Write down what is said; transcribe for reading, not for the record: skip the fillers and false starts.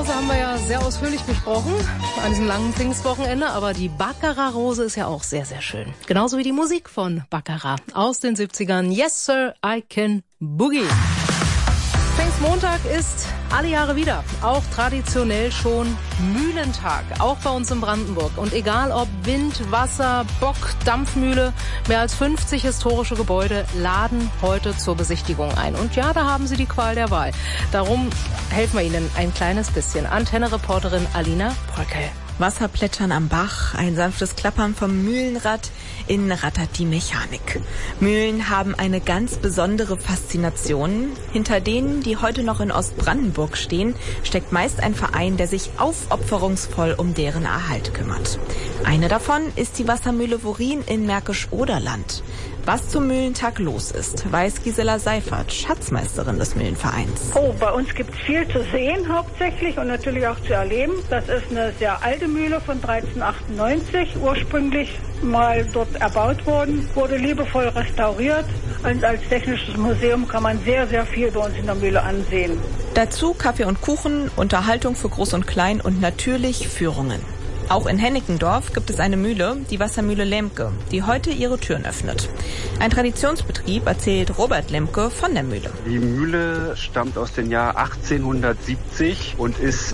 Rose haben wir ja sehr ausführlich besprochen an diesem langen Pfingstwochenende, aber die Baccarat-Rose ist ja auch sehr, sehr schön. Genauso wie die Musik von Baccarat aus den 70ern. Yes, Sir, I Can Boogie. Pfingstmontag ist alle Jahre wieder, auch traditionell schon Mühlentag, auch bei uns in Brandenburg. Und egal ob Wind, Wasser, Bock, Dampfmühle, mehr als 50 historische Gebäude laden heute zur Besichtigung ein. Und ja, da haben Sie die Qual der Wahl. Darum helfen wir Ihnen ein kleines bisschen. Antenne-Reporterin Alina Bröckel. Wasserplätschern am Bach, ein sanftes Klappern vom Mühlenrad, innen rattert die Mechanik. Mühlen haben eine ganz besondere Faszination. Hinter denen, die heute noch in Ostbrandenburg stehen, steckt meist ein Verein, der sich aufopferungsvoll um deren Erhalt kümmert. Eine davon ist die Wassermühle Worin in Märkisch-Oderland. Was zum Mühlentag los ist, weiß Gisela Seifert, Schatzmeisterin des Mühlenvereins. Bei uns gibt es viel zu sehen hauptsächlich und natürlich auch zu erleben. Das ist eine sehr alte Mühle von 1398, ursprünglich mal dort erbaut worden, wurde liebevoll restauriert und als technisches Museum kann man sehr, sehr viel bei uns in der Mühle ansehen. Dazu Kaffee und Kuchen, Unterhaltung für Groß und Klein und natürlich Führungen. Auch in Hennickendorf gibt es eine Mühle, die Wassermühle Lemke, die heute ihre Türen öffnet. Ein Traditionsbetrieb, erzählt Robert Lemke von der Mühle. Die Mühle stammt aus dem Jahr 1870 und ist